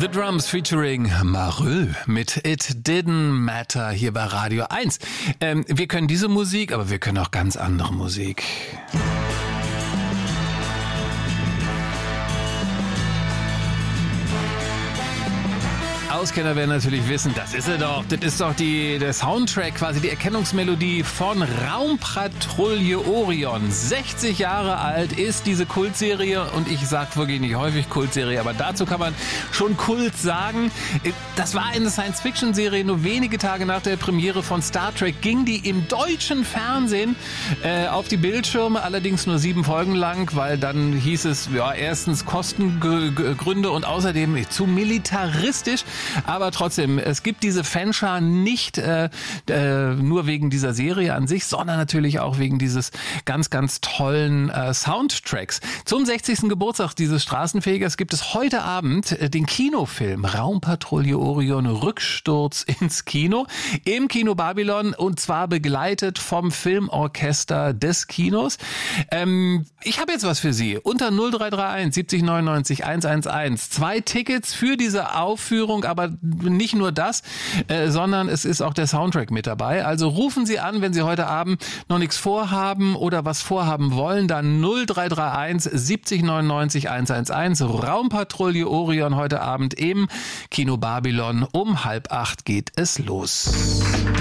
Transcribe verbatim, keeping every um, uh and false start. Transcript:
The Drums featuring Marö mit It Didn't Matter hier bei Radio eins. Ähm, wir können diese Musik, aber wir können auch ganz andere Musik. Auskenner werden natürlich wissen, das ist er doch. Das ist doch die, der Soundtrack, quasi die Erkennungsmelodie von Raumpatrouille Orion. sechzig Jahre alt ist diese Kultserie und ich sag wirklich nicht häufig Kultserie, aber dazu kann man schon Kult sagen. Das war eine Science-Fiction-Serie, nur wenige Tage nach der Premiere von Star Trek ging die im deutschen Fernsehen äh, auf die Bildschirme, allerdings nur sieben Folgen lang, weil dann hieß es, ja, erstens Kostengründe und außerdem zu militaristisch. Aber trotzdem, es gibt diese Fanschar nicht äh, äh, nur wegen dieser Serie an sich, sondern natürlich auch wegen dieses ganz, ganz tollen äh, Soundtracks. Zum sechzigsten Geburtstag dieses Straßenfegers gibt es heute Abend äh, den Kinofilm Raumpatrouille Orion Rücksturz ins Kino im Kino Babylon und zwar begleitet vom Filmorchester des Kinos. Ähm, ich habe jetzt was für Sie. Unter null drei drei eins siebzig neunundneunzig hundertelf. Zwei Tickets für diese Aufführung, aber nicht nur das, äh, sondern es ist auch der Soundtrack mit dabei. Also rufen Sie an, wenn Sie heute Abend noch nichts vorhaben oder was vorhaben wollen, dann null drei drei eins siebzig neunundneunzig hundertelf. Raumpatrouille Orion heute Abend im Kino Babylon. Um halb acht geht es los.